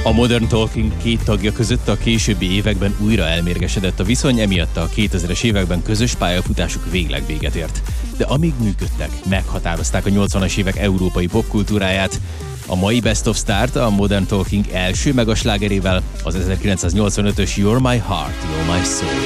A Modern Talking két tagja között a későbbi években újra elmérgesedett a viszony, emiatt a 2000-es években közös pályafutásuk végleg véget ért. De amíg működtek, meghatározták a 80-as évek európai popkultúráját. A mai Best of Start a Modern Talking első megaslágerével, az 1985-ös You're My Heart, You're My Soul.